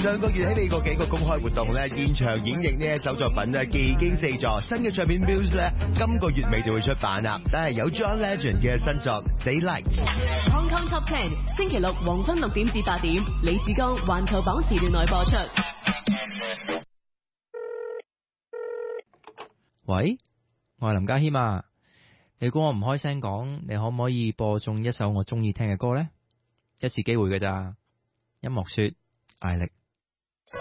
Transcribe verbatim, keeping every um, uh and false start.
上個月喺美國幾個公開活動咧，現場演繹呢一首作品咧，技驚四座。新嘅唱片 Muse 咧，今個月尾就會出版啦。但係有 John Legend 嘅新作 Daylight。Hong Kong Top Ten 星期六黃昏六點至八點，李志剛環球榜時段內播出。 喂，我係林家謙啊。你估我唔開聲講，你可唔可以播中一首我中意聽嘅歌呢？一次機會㗎咋。音樂說艾力。